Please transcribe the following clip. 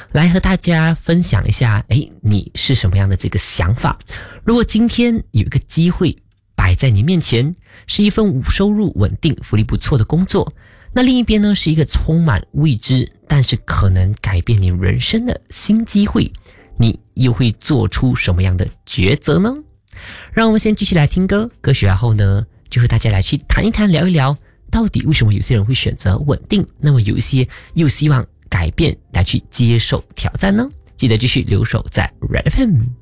来和大家分享一下，你是什么样的这个想法？如果今天有一个机会摆在你面前，是一份收入稳定、福利不错的工作，那另一边呢是一个充满未知，但是可能改变你人生的新机会，你又会做出什么样的抉择呢？让我们先继续来听歌，歌曲然后呢，就和大家来去谈一谈、聊一聊，到底为什么有些人会选择稳定，那么有一些又希望改变来去接受挑战呢？记得继续留守在 Red FM。